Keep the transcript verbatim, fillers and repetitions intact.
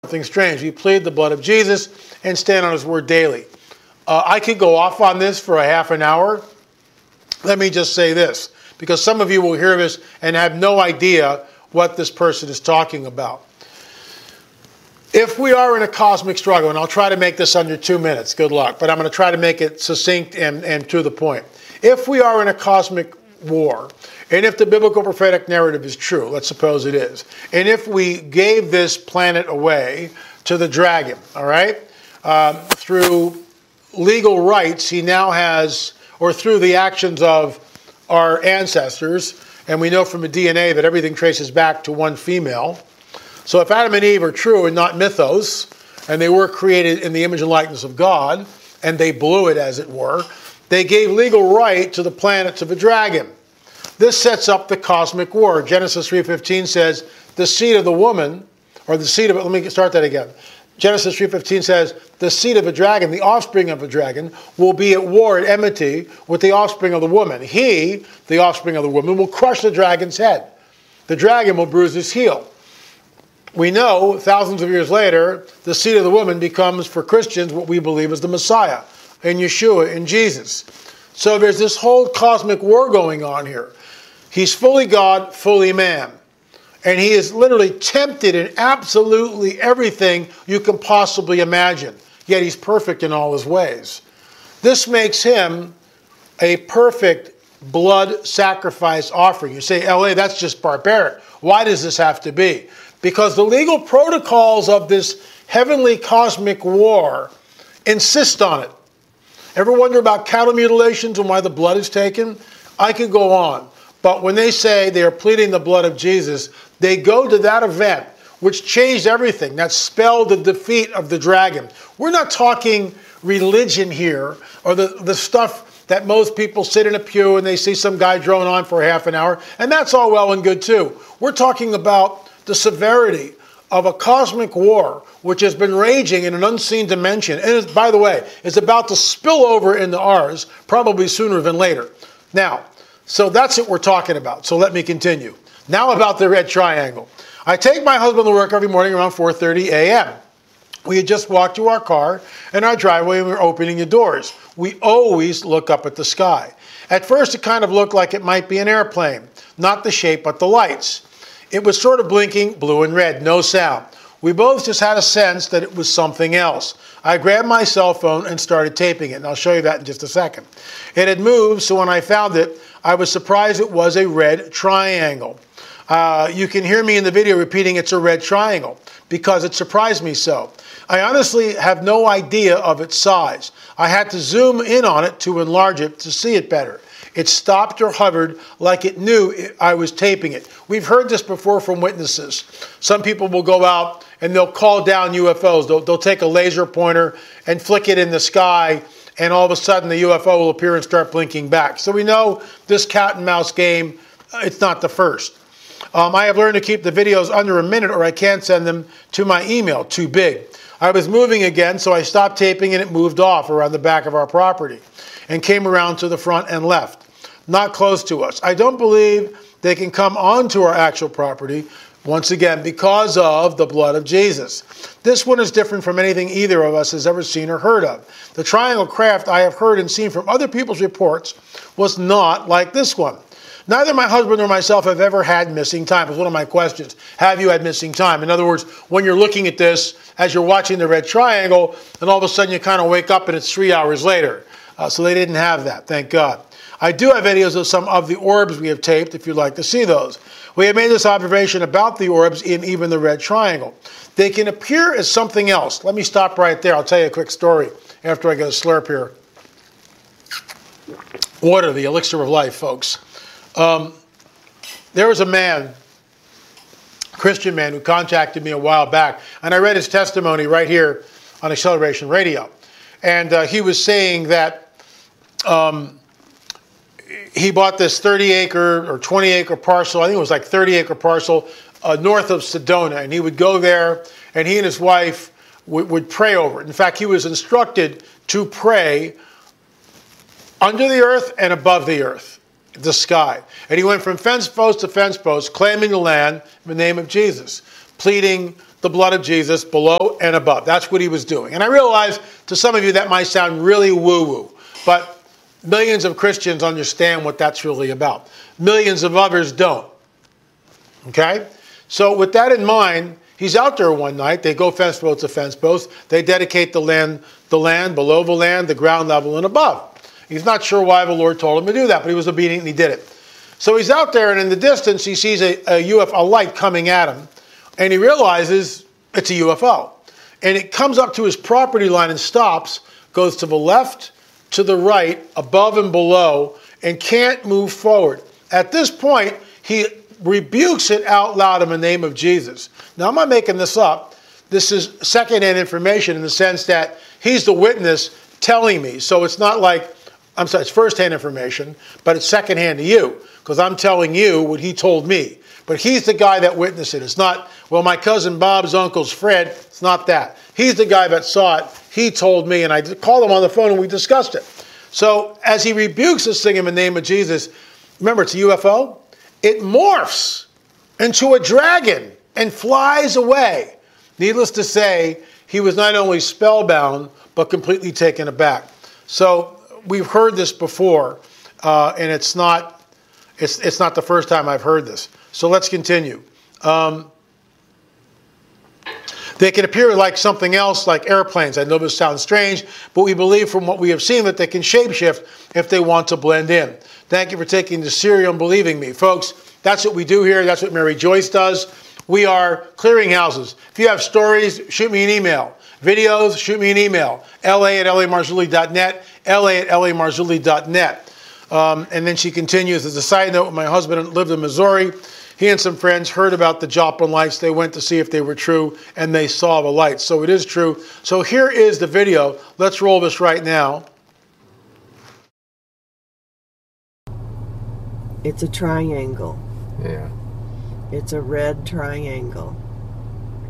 Something strange. We plead the blood of Jesus and stand on his word daily. Uh, I could go off on this for a half an hour. Let me just say this, because some of you will hear this and have no idea what this person is talking about. If we are in a cosmic struggle, and I'll try to make this under two minutes, good luck, but I'm going to try to make it succinct and, and to the point. If we are in a cosmic war, and if the biblical prophetic narrative is true, let's suppose it is, and if we gave this planet away to the dragon, all right, um, through legal rights, he now has, or through the actions of our ancestors, and we know from the D N A that everything traces back to one female. So if Adam and Eve are true and not mythos, and they were created in the image and likeness of God, and they blew it, as it were, they gave legal right to the planet to the dragon. This sets up the cosmic war. Genesis three fifteen says, the seed of the woman, or the seed of, let me start that again. Genesis three fifteen says, the seed of a dragon, the offspring of a dragon, will be at war, at enmity with the offspring of the woman. He, the offspring of the woman, will crush the dragon's head. The dragon will bruise his heel. We know, thousands of years later, the seed of the woman becomes, for Christians, what we believe is the Messiah, in Yeshua, in Jesus. So there's this whole cosmic war going on here. He's fully God, fully man. And he is literally tempted in absolutely everything you can possibly imagine. Yet he's perfect in all his ways. This makes him a perfect blood sacrifice offering. You say, L A, that's just barbaric. Why does this have to be? Because the legal protocols of this heavenly cosmic war insist on it. Ever wonder about cattle mutilations and why the blood is taken? I could go on. But when they say they are pleading the blood of Jesus, they go to that event, which changed everything. That spelled the defeat of the dragon. We're not talking religion here, or the, the stuff that most people sit in a pew and they see some guy drone on for half an hour, and that's all well and good too. We're talking about the severity of a cosmic war which has been raging in an unseen dimension, and is, by the way, is about to spill over into ours, probably sooner than later. Now, so that's what we're talking about. So let me continue. Now about the red triangle. I take my husband to work every morning around four thirty a m We had just walked to our car in our driveway and we were opening the doors. We always look up at the sky. At first it kind of looked like it might be an airplane. Not the shape, but the lights. It was sort of blinking blue and red, no sound. We both just had a sense that it was something else. I grabbed my cell phone and started taping it, and I'll show you that in just a second. It had moved, so when I found it, I was surprised it was a red triangle. Uh, you can hear me in the video repeating it's a red triangle, because it surprised me so. I honestly have no idea of its size. I had to zoom in on it to enlarge it to see it better. It stopped or hovered like it knew I was taping it. We've heard this before from witnesses. Some people will go out and they'll call down U F Os. They'll, they'll take a laser pointer and flick it in the sky, and all of a sudden the U F O will appear and start blinking back. So we know this cat and mouse game, it's not the first. Um, I have learned to keep the videos under a minute or I can't send them to my email, too big. I was moving again, so I stopped taping and it moved off around the back of our property and came around to the front and left. Not close to us. I don't believe they can come onto our actual property, once again, because of the blood of Jesus. This one is different from anything either of us has ever seen or heard of. The triangle craft I have heard and seen from other people's reports was not like this one. Neither my husband nor myself have ever had missing time. It's one of my questions. Have you had missing time? In other words, when you're looking at this, as you're watching the red triangle, and all of a sudden you kind of wake up and it's three hours later. Uh, so they didn't have that, thank God. I do have videos of some of the orbs we have taped if you'd like to see those. We have made this observation about the orbs in even the red triangle. They can appear as something else. Let me stop right there. I'll tell you a quick story after I get a slurp here. Water, the elixir of life, folks. Um, there was a man, Christian man, who contacted me a while back, and I read his testimony right here on Acceleration Radio. And uh, he was saying that um, he bought this thirty acre or twenty acre parcel. I think it was like thirty acre parcel uh, north of Sedona. And he would go there and he and his wife w- would pray over it. In fact, he was instructed to pray under the earth and above the earth, the sky. And he went from fence post to fence post, claiming the land in the name of Jesus, pleading the blood of Jesus below and above. That's what he was doing. And I realize to some of you that might sound really woo-woo, but millions of Christians understand what that's really about. Millions of others don't. Okay? So with that in mind, he's out there one night. They go fence post to fence post. They dedicate the land, the land, below the land, the ground level, and above. He's not sure why the Lord told him to do that, but he was obedient and he did it. So he's out there, and in the distance, he sees a, a U F O, a light coming at him, and he realizes it's a U F O. And it comes up to his property line and stops, goes to the left, to the right, above and below, and can't move forward. At this point, he rebukes it out loud in the name of Jesus. Now, I'm not making this up. This is secondhand information in the sense that he's the witness telling me. So it's not like, I'm sorry, it's firsthand information, but it's secondhand to you, because I'm telling you what he told me. But he's the guy that witnessed it. It's not, well, my cousin Bob's uncle's Fred. It's not that. He's the guy that saw it. He told me, and I called him on the phone and we discussed it. So as he rebukes this thing in the name of Jesus, remember, it's a U F O. It morphs into a dragon and flies away. Needless to say, he was not only spellbound, but completely taken aback. So we've heard this before, uh, and it's not, it's, it's not the first time I've heard this. So let's continue. Um, they can appear like something else, like airplanes. I know this sounds strange, but we believe from what we have seen that they can shapeshift if they want to blend in. Thank you for taking the serial and believing me. Folks, that's what we do here. That's what Mary Joyce does. We are clearinghouses. If you have stories, shoot me an email. Videos, shoot me an email. L A at L A Marzulli dot net, L A at L A Marzulli dot net. Um, and then she continues, as a side note, my husband lived in Missouri. He and some friends heard about the Joplin lights. They went to see if they were true, and they saw the lights. So it is true. So here is the video. Let's roll this right now. It's a triangle. Yeah. It's a red triangle.